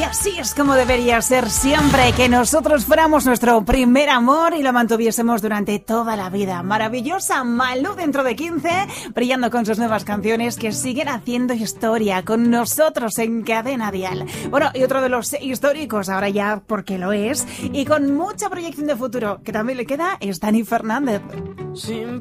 así es como debería ser siempre, que nosotros fuéramos nuestro primer amor y lo mantuviésemos durante toda la vida. Maravillosa Malú dentro de 15, brillando con sus nuevas canciones que siguen haciendo historia con nosotros en Cadena Dial. Bueno, y otro de los históricos, ahora ya porque lo es, y con mucha proyección de futuro que también le queda, es Dani Fernández.